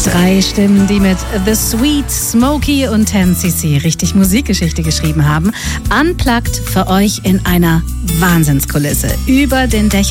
3 Stimmen, die mit The Sweet, Smokey und 10cc richtig Musikgeschichte geschrieben haben. Unplugged für euch in einer Wahnsinnskulisse über den Dächern